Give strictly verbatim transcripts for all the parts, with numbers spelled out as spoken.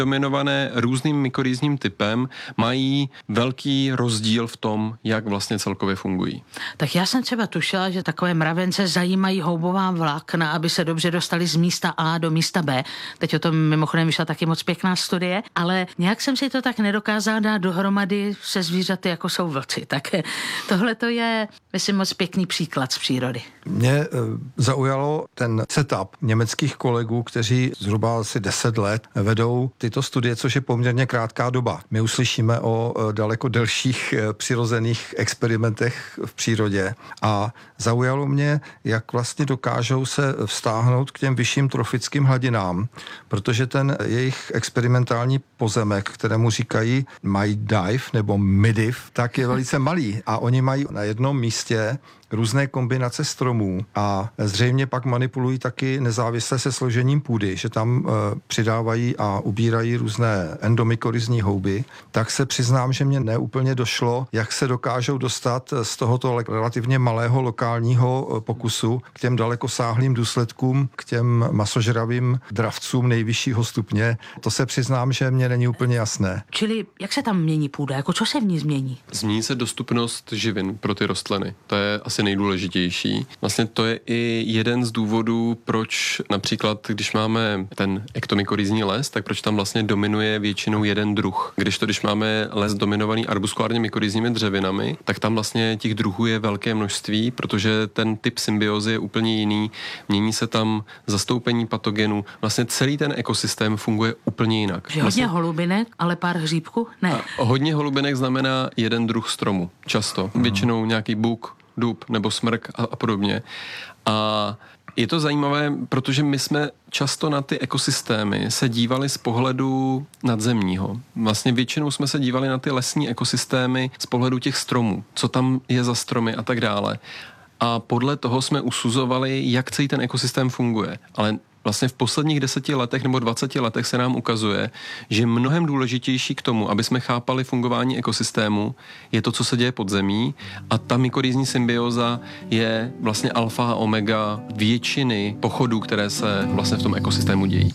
dominované různým mykorýzním typem, mají velký rozdíl v tom, jak vlastně celkově fungují. Tak já jsem třeba tušila, že takové mravence zajímají houbová vlákna, aby se dobře dostali z místa A do místa B. Teď o tom mimochodem vyšla taky moc pěkná studie, ale nějak jsem si to tak nedokázala dát dohromady se zvířaty, jako jsou vlci. Tak tohle to je, myslím, moc pěkný příklad z přírody. Mě e, zaujalo ten setup německých kolegů, kteří zhruba asi deset let vedou tyto studie, což je poměrně krátká doba. My uslyšíme o e, daleko delších e, přirozených experimentech v přírodě a zaujalo mě, jak vlastně dokážou se vztáhnout k těm vyšším trofickým hladinám, protože ten jejich experimentální pozemek, kterému říkají my dive nebo midiv, tak je velice malý a oni mají na jednom místě různé kombinace stromů a zřejmě pak manipulují taky nezávisle se složením půdy, že tam e, přidávají a ubírají různé endomykorizní houby, tak se přiznám, že mě neúplně došlo, jak se dokážou dostat z tohoto relativně malého lokálního pokusu k těm dalekosáhlým důsledkům, k těm masožravým dravcům nejvyššího stupně. To se přiznám, že mě není úplně jasné. Čili jak se tam mění půda? Jako co se v ní změní? Změní se dostupnost živin pro ty rostliny. To je asi nejdůležitější. Vlastně to je i jeden z důvodů, proč například, když máme ten ektomykorýzní les, tak proč tam vlastně dominuje většinou jeden druh. Když to, když máme les dominovaný arbuskulárně mykorýzními dřevinami, tak tam vlastně těch druhů je velké množství, protože ten typ symbiozy je úplně jiný. Mění se tam zastoupení patogenů. Vlastně celý ten ekosystém funguje úplně jinak. Že vlastně... hodně holubinek, ale pár hříbků? Ne. A hodně holubinek znamená jeden druh stromu. Často. Hmm. Většinou nějaký buk, dub nebo smrk a, a podobně. A je to zajímavé, protože my jsme často na ty ekosystémy se dívali z pohledu nadzemního. Vlastně většinou jsme se dívali na ty lesní ekosystémy z pohledu těch stromů, co tam je za stromy a tak dále. A podle toho jsme usuzovali, jak celý ten ekosystém funguje. Ale vlastně v posledních deseti letech nebo dvaceti letech se nám ukazuje, že mnohem důležitější k tomu, aby jsme chápali fungování ekosystému, je to, co se děje pod zemí, a ta mykorýzní symbioza je vlastně alfa a omega většiny pochodů, které se vlastně v tom ekosystému dějí.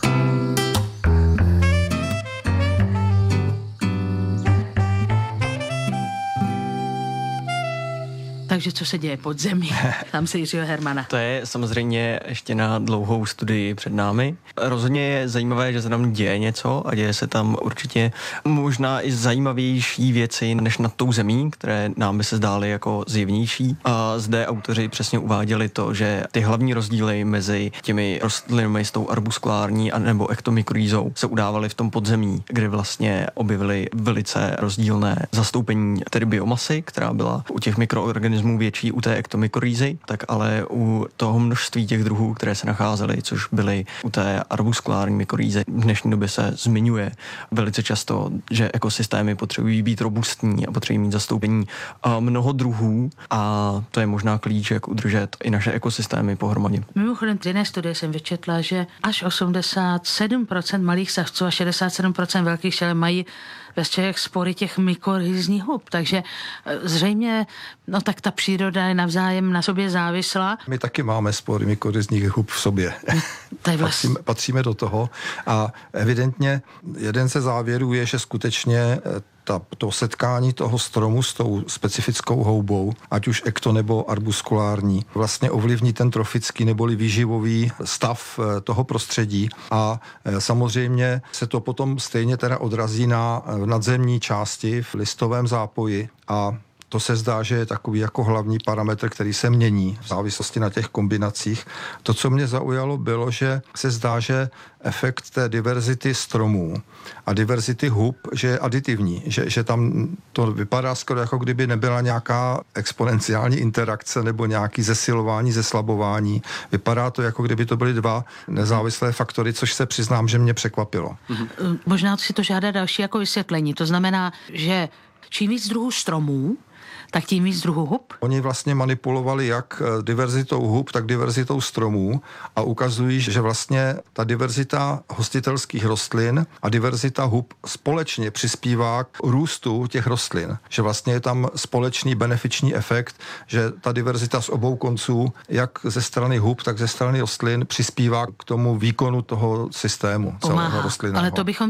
Takže co se děje pod zemí? Tam se Jiřího Hermana. To je samozřejmě ještě na dlouhou studii před námi. Rozhodně je zajímavé, že se tam děje něco a děje se tam určitě možná i zajímavější věci než nad tou zemí, které nám by se zdály jako zjevnější. A zde autoři přesně uváděli to, že ty hlavní rozdíly mezi těmi rostlinami s tou arbuskulární a nebo ektomykorýzou se udávaly v tom podzemí, kde vlastně objevili velice rozdílné zastoupení tedy biomasy, která byla u těch mikroorganismů větší u té ektomykorýzy, tak ale u toho množství těch druhů, které se nacházely, což byly u té arbuskulární mykorýzy, v dnešní době se zmiňuje velice často, že ekosystémy potřebují být robustní a potřebují mít zastoupení a mnoho druhů, a to je možná klíč, jak udržet i naše ekosystémy pohromadě. Mimochodem, v jiné studie jsem vyčetla, že až osmdesát sedm procent malých savců a šedesát sedm procent velkých šelem mají ve střech spory těch mykorýzních hub, takže zřejmě, no tak ta příroda je navzájem na sobě závislá. My taky máme spory mykorýzních hub v sobě. To je vlastně... patříme, patříme do toho a evidentně jeden ze závěrů je, že skutečně ta, to setkání toho stromu s tou specifickou houbou, ať už ekto nebo arbuskulární, vlastně ovlivní ten trofický neboli výživový stav toho prostředí a samozřejmě se to potom stejně teda odrazí na nadzemní části v listovém zápoji a to se zdá, že je takový jako hlavní parametr, který se mění v závislosti na těch kombinacích. To, co mě zaujalo, bylo, že se zdá, že efekt té diverzity stromů a diverzity hub, že je aditivní, že, že tam to vypadá skoro jako kdyby nebyla nějaká exponenciální interakce nebo nějaký zesilování, zeslabování. Vypadá to, jako kdyby to byly dva nezávislé faktory, což se přiznám, že mě překvapilo. Mm-hmm. Možná si to žádá další jako vysvětlení. To znamená, že čím víc druhů stromů, tak tím víc druhů hub? Oni vlastně manipulovali jak diverzitou hub, tak diverzitou stromů a ukazují, že vlastně ta diverzita hostitelských rostlin a diverzita hub společně přispívá k růstu těch rostlin. Že vlastně je tam společný benefiční efekt, že ta diverzita z obou konců, jak ze strany hub, tak ze strany rostlin, přispívá k tomu výkonu toho systému celého rostlinného. Ale to bychom